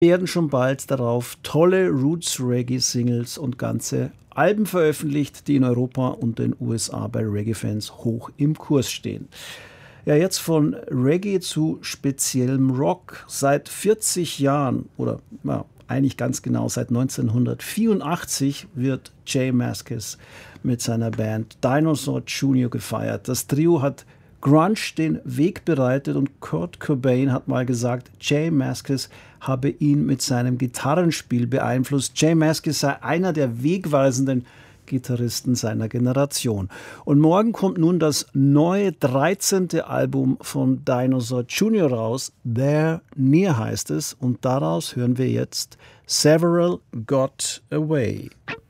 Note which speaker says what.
Speaker 1: werden schon bald darauf tolle Roots-Reggae-Singles und ganze Alben veröffentlicht, die in Europa und den USA bei Reggae-Fans hoch im Kurs stehen. Ja, jetzt von Reggae zu speziellem Rock. Seit 40 Jahren, oder ja, eigentlich ganz genau seit 1984, wird J Mascis mit seiner Band Dinosaur Jr. gefeiert. Das Trio hat Grunge den Weg bereitet und Kurt Cobain hat mal gesagt, J Mascis habe ihn mit seinem Gitarrenspiel beeinflusst. J Mascis sei einer der wegweisenden Gitarristen seiner Generation. Und morgen kommt nun das neue 13. Album von Dinosaur Jr. raus. There Near heißt es. Und daraus hören wir jetzt Several Got Away.